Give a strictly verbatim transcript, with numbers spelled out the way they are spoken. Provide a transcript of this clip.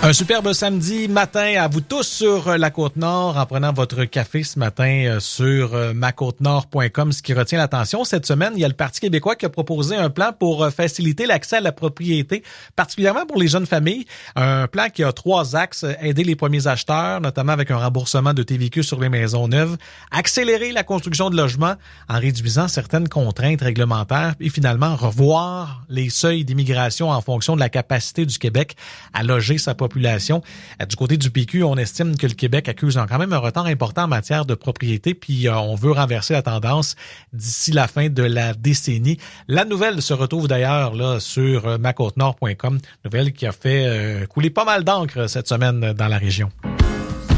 Un superbe samedi matin à vous tous sur la Côte-Nord en prenant votre café ce matin sur ma côte nord point com. Ce qui retient l'attention cette semaine, il y a le Parti québécois qui a proposé un plan pour faciliter l'accès à la propriété, particulièrement pour les jeunes familles. Un plan qui a trois axes: aider les premiers acheteurs, notamment avec un remboursement de T V Q sur les maisons neuves, accélérer la construction de logements en réduisant certaines contraintes réglementaires et finalement revoir les seuils d'immigration en fonction de la capacité du Québec à loger sa population. Du côté du P Q, on estime que le Québec accuse quand même un retard important en matière de propriété, puis euh, on veut renverser la tendance d'ici la fin de la décennie. La nouvelle se retrouve d'ailleurs là sur ma côte nord point com, nouvelle qui a fait euh, couler pas mal d'encre cette semaine dans la région.